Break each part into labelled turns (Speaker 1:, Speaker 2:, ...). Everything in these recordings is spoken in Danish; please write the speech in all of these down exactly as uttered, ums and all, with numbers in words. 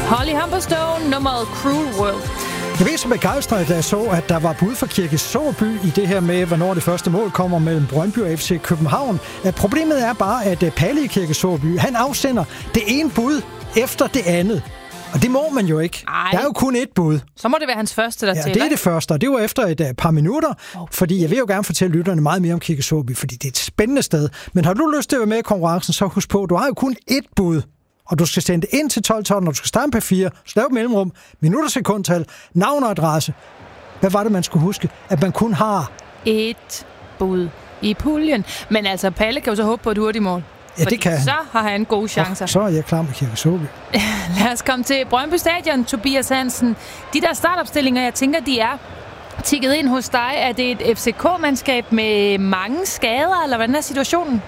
Speaker 1: Holly Humberstone, nummeret Cruel World.
Speaker 2: Jeg blev så begejstret, da jeg så, at der var bud for Kirke Såby i det her med, hvornår det første mål kommer mellem Brøndby og F C København. Problemet er bare, at Palle i Kirke Såby, han afsender det ene bud efter det andet. Og det må man jo ikke. Ej. Der er jo kun ét bud.
Speaker 1: Så må det være hans første, der
Speaker 2: ja,
Speaker 1: tæller.
Speaker 2: det er det første, og det var efter et uh, par minutter, okay. Fordi jeg vil jo gerne fortælle lytterne meget mere om Kirke Såby, fordi det er et spændende sted. Men har du lyst til at være med i konkurrencen, så husk på, du har jo kun ét bud, og du skal sende det ind til tolv tolv, når du skal starte en P fire, så lav et mellemrum, minutter, sekundtal, navn og adresse. Hvad var det, man skulle huske? At man kun har
Speaker 1: et bud i puljen. Men altså, Palle kan jo så håbe på et hurtigt mål.
Speaker 2: Ja, det kan
Speaker 1: så har han gode chancer.
Speaker 2: Så er jeg klar med Kirke Såby.
Speaker 1: Lad os komme til Brøndby Stadion, Tobias Hansen. De der startopstillinger, jeg tænker, de er tikket ind hos dig. Er det et F C K-mandskab med mange skader, eller hvordan er situationen?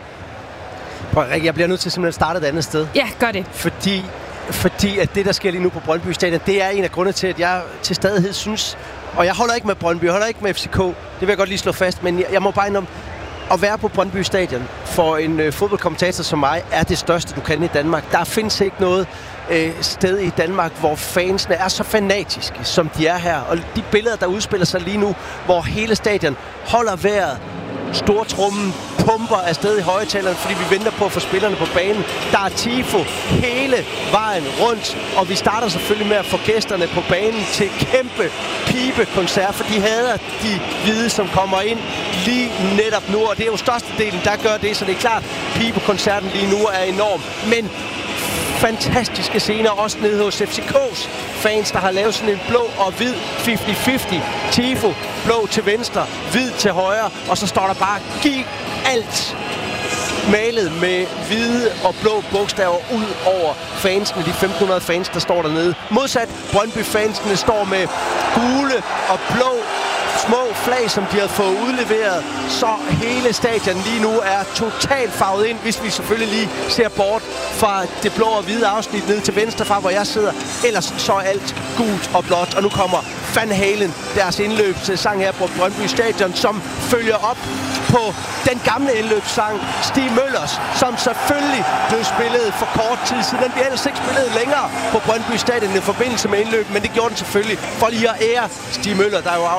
Speaker 3: Prøv, Rikke, jeg bliver nødt til simpelthen at starte et andet sted.
Speaker 1: Ja, gør det.
Speaker 3: Fordi, fordi at det, der sker lige nu på Brøndby Stadion, det er en af grundene til, at jeg til stadighed synes, og jeg holder ikke med Brøndby, jeg holder ikke med F C K, det vil jeg godt lige slå fast, men jeg, jeg må bare indrømme, at være på Brøndby Stadion for en øh, fodboldkommentator som mig, er det største, du kan i Danmark. Der findes ikke noget øh, sted i Danmark, hvor fansene er så fanatiske, som de er her. Og de billeder, der udspiller sig lige nu, hvor hele stadion holder vejret, stortrummen pumper afsted i højtalerne, fordi vi venter på at få spillerne på banen. Der er tifo hele vejen rundt, og vi starter selvfølgelig med at få gæsterne på banen til kæmpe pibekoncert, for de hader de hvide, som kommer ind lige netop nu, og det er jo størstedelen, der gør det, så det er klart, pibekoncerten lige nu er enorm. Men fantastiske scener også nede hos F C K's fans, der har lavet sådan en blå og hvid halvtreds halvtreds tifo, blå til venstre, hvid til højre, og så står der bare giv alt malet med hvide og blå bogstaver ud over fansene, de femten hundrede fans, der står dernede. Modsat Brøndby-fansene står med gule og blå små flag, som de har fået udleveret, så hele stadion lige nu er totalt farvet ind, hvis vi selvfølgelig lige ser bort fra det blå og hvide afsnit ned til venstre fra, hvor jeg sidder. Ellers så er alt gult og blåt, og nu kommer Van Halen, deres indløbssang her på Brøndby Stadion, som følger op på den gamle indløbssang, Stig Møllers, som selvfølgelig blev spillet for kort tid siden. Den bliver ellers ikke spillet længere på Brøndby Stadion i forbindelse med indløb, men det gjorde den selvfølgelig for lige at ære Stig Møller, der jo